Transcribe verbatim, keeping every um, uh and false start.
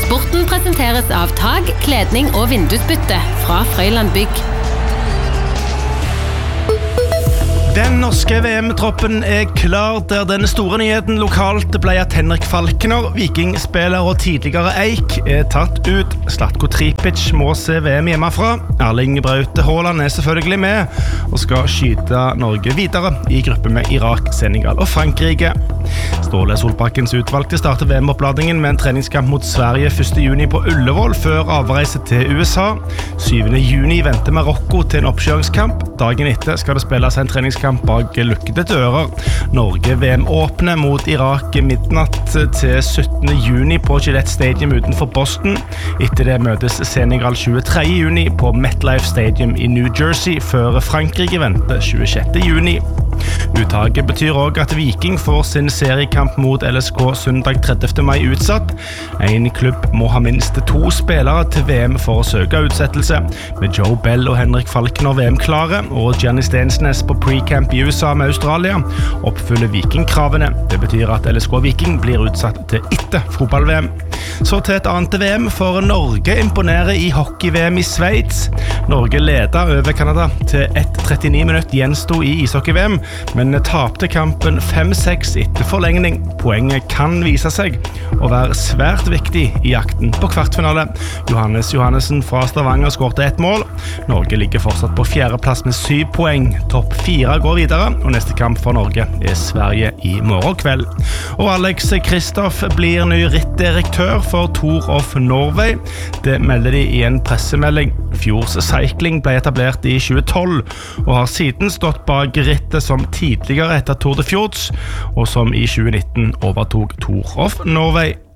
Sporten presenteres av tag, kledning og vindusbytte fra Frøyland Bygg. Den norske V M-troppen er klar, der den store nyheten lokalt ble at Henrik Falkner, vikingspiller og tidligere Eik, er tatt ut. Zlatko Tripic må se V M hjemmefra. Erling Braut Haaland er selvfølgelig med og skal skyte Norge videre i gruppe med Irak, Senegal og Frankrike. Ståle Solbakkens utvalgte starter V M-oppladningen med en treningskamp mot Sverige første juni på Ullevål før avreise til U S A. syvende juni venter Marokko til en oppkjøringskamp. Dagen etter skal det spilles en treningskamp bak lukkede dører. Norge V M åpner mot Irak midnatt til syttende juni på Gillette Stadium utenfor Boston. Etter det møtes Senegal tjuetredje juni på MetLife Stadium i New Jersey, før Frankrike venter tjuesjette juni. Uttaket betyr også at Viking får sin seriekamp mot L S K søndag tredivte mai utsatt. En klubb må ha minst to spillere til V M for å søke utsettelse. Med Joe Bell og Henrik Falkner V M-klare, og Gianni Stensnes på pre-camp i U S A med Australia, oppfyller Viking-kravene. Det betyr at L S K Viking blir utsatt til etter fotball-V M. Så til et annet V M, for Norge imponerer i hockey-V M i Sveits. Norge leder over Kanada til ett trettini minutt gjensto i ishockey-V M, men tapte kampen fem seks etter forlengning. Poenget kan vise seg å være svært viktig i jakten på kvartfinale. Johannes Johannessen fra Stavanger skårte ett mål. Norge ligger fortsatt på fjerdeplass med syv poeng. Topp fire går videre, og neste kamp for Norge er Sverige i morgen kveld. Og Alex Kristoff blir ny rittdirektør for Tour of Norway. Det melder de i en pressemelding. Fjords Cycling ble etablert i tjuetolv, og har siden stått bak rittet som tidligere etter Tour de Fjords, og som i tjuenitten overtok Tour of Norway.